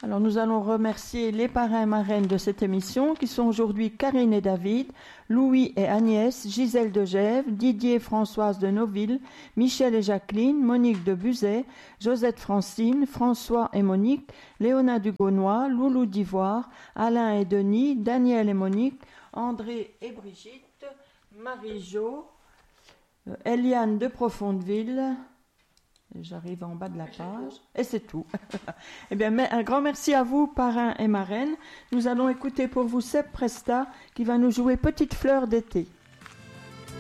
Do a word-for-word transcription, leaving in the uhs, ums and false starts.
Alors nous allons remercier les parrains et marraines de cette émission qui sont aujourd'hui Karine et David, Louis et Agnès, Gisèle de Gèves, Didier et Françoise de Noville, Michel et Jacqueline, Monique de Buzet, Josette Francine, François et Monique, Léona Dugonnois, Loulou d'Ivoire, Alain et Denis, Daniel et Monique, André et Brigitte, Marie-Jo, euh, Eliane de Profondeville. J'arrive en bas de la page. Et c'est tout. Eh bien, un grand merci à vous, parrains et marraines. Nous allons écouter pour vous Seb Presta, qui va nous jouer Petite fleur d'été.